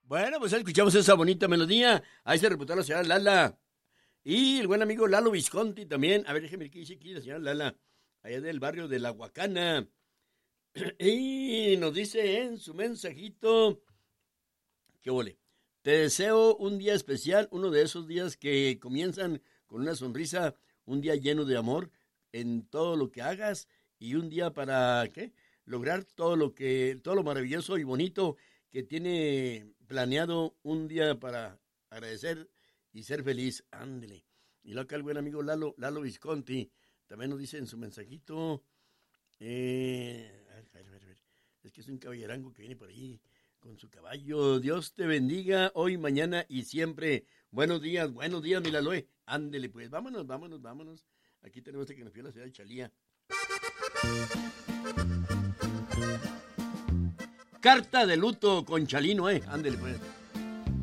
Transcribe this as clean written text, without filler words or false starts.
Bueno, pues escuchamos esa bonita melodía. Ahí se reportó la señora Lala. Y el buen amigo Lalo Visconti también. A ver, déjeme ver qué dice aquí la señora Lala. Allá del barrio de La Huacana. Y nos dice en su mensajito. ¿Qué ole? Te deseo un día especial, uno de esos días que comienzan con una sonrisa, un día lleno de amor en todo lo que hagas y un día para, ¿qué? Lograr todo lo maravilloso y bonito que tiene planeado un día para agradecer y ser feliz. Ándele. Y lo que el buen amigo Lalo Visconti también nos dice en su mensajito, a ver, es que es un caballerango que viene por ahí con su caballo. Dios te bendiga hoy, mañana y siempre. Buenos días, mi Laloe. Ándele pues, vámonos. Aquí tenemos que nos pidió la ciudad de Chalía. Carta de luto con Chalino, ándele pues.